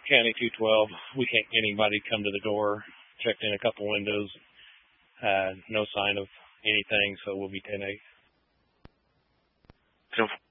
County 212. We can't get anybody to come to the door. Checked in a couple windows. No sign of anything, so we'll be 10-8.